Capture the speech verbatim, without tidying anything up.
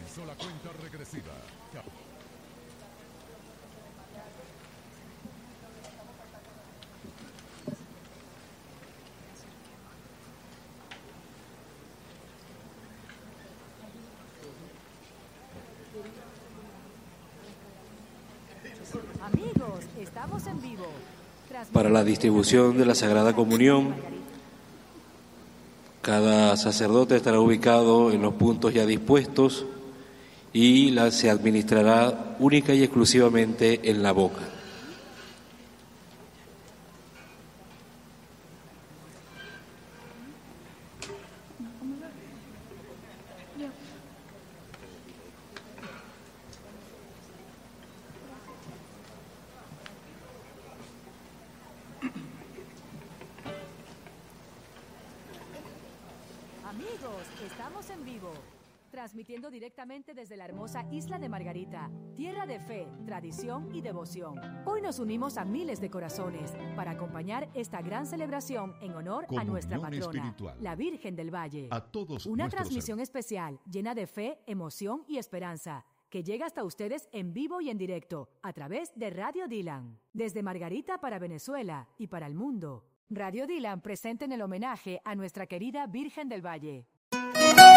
Comenzó la cuenta regresiva. Amigos, estamos en vivo. Para la distribución de la Sagrada Comunión, cada sacerdote estará ubicado en los puntos ya dispuestos y la, se administrará única y exclusivamente en la boca. Amigos, estamos en vivo, transmitiendo directamente desde la hermosa isla de Margarita, tierra de fe, tradición y devoción. Hoy nos unimos a miles de corazones para acompañar esta gran celebración en honor Comunión a nuestra patrona, espiritual. la Virgen del Valle. A todos Una nuestros transmisión especial llena de fe, emoción y esperanza, que llega hasta ustedes en vivo y en directo, a través de Radio Dylan. Desde Margarita para Venezuela y para el mundo. Radio Dylan presenta en el homenaje a nuestra querida Virgen del Valle.